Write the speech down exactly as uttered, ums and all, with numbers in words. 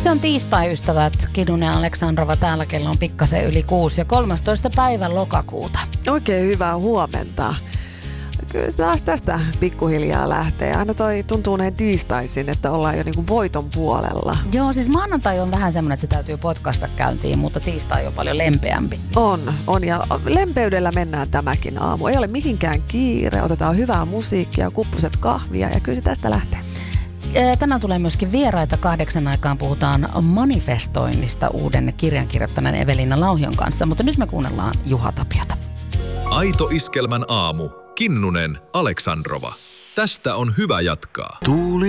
Se on tiistai, ystävät. Kinnunen ja Aleksandrova täällä, kello on pikkasen yli kuusi ja kolmastoista päivän lokakuuta. Oikein hyvää huomenta. Kyllä se taas tästä pikkuhiljaa lähtee. Aina toi tuntuu näin tiistaisin, että ollaan jo niinku voiton puolella. Joo, siis maanantai on vähän semmoinen, että se täytyy potkasta käyntiin, mutta tiistai on paljon lempeämpi. On, on ja lempeydellä mennään tämäkin aamu. Ei ole mihinkään kiire, otetaan hyvää musiikkia, kuppuset kahvia ja kyllä se tästä lähtee. Tänään tulee myöskin vieraita. Kahdeksan aikaan puhutaan manifestoinnista uuden kirjan kirjoittaneen Evelina Lauhion kanssa, mutta nyt me kuunnellaan Juha Tapiota. Aito Iskelmän aamu. Kinnunen, Aleksandrova. Tästä on hyvä jatkaa. Tuuli.